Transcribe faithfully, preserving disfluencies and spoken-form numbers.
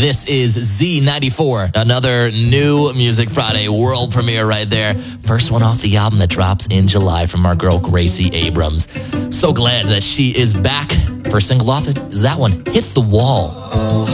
This is Z ninety-four, another new Music Friday world premiere right there. First one off the album that drops in July from our girl Gracie Abrams. So glad that she is back. First single off it is that one, Hit the Wall. Oh,